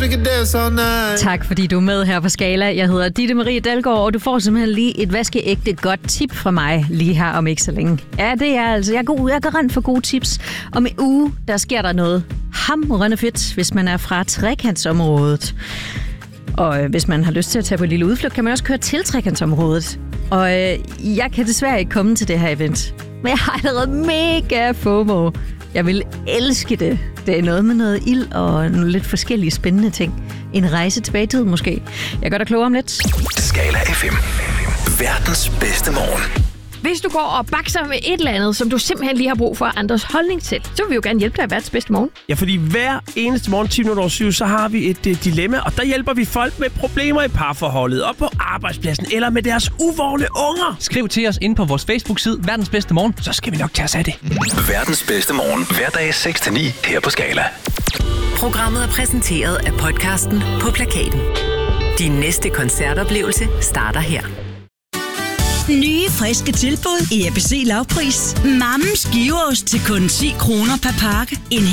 we can dance all night. Tak fordi du er med her på Skala. Jeg hedder Ditte Marie Dalgaard, og du får simpelthen lige et vaskeægte godt tip fra mig lige her om ikke så længe. Ja, det er altså. Jeg er garant for gode tips. Om en uge, der sker der noget hamrende fedt, hvis man er fra trekantsområdet. Og hvis man har lyst til at tage på et lille udflugt, kan man også køre til trekantsområdet. Og jeg kan desværre ikke komme til det her event. Men jeg har allerede mega FOMO. Jeg vil elske det. Det er noget med noget ild og nogle lidt forskellige spændende ting. En rejse tilbage i tid måske. Jeg gør dig klogere om lidt. Skala FM. Verdens bedste morgen. Hvis du går og bakser med et eller andet, som du simpelthen lige har brug for andres holdning til, så vil vi jo gerne hjælpe dig i verdens bedste morgen. Ja, fordi hver eneste morgen 10:07, så har vi et dilemma, og der hjælper vi folk med problemer i parforholdet, og på arbejdspladsen, eller med deres uvågne unger. Skriv til os inde på vores Facebook-side, Verdens Bedste Morgen, så skal vi nok tage os af det. Verdens bedste morgen, hverdag 6-9 her på Skala. Programmet er præsenteret af podcasten På Plakaten. Din næste koncertoplevelse starter her. Nye, friske tilbud i ABC Lavpris. Mammens giveost til kun 10 kroner per pakke. En